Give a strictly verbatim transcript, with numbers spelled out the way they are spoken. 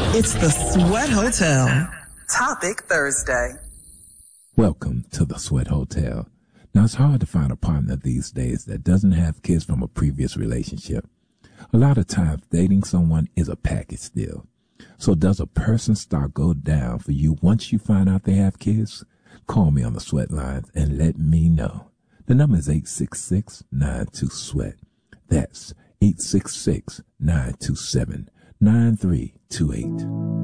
It's the Sweat Hotel. Topic Thursday. Welcome to the Sweat Hotel. Now, it's hard to find a partner these days that doesn't have kids from a previous relationship. A lot of times, dating someone is a package deal. So does a person start go down for you once you find out they have kids? Call me on the Sweat lines and let me know. The number is eight six six, nine two, SWEAT. That's eight six six, nine two seven, nine three two eight.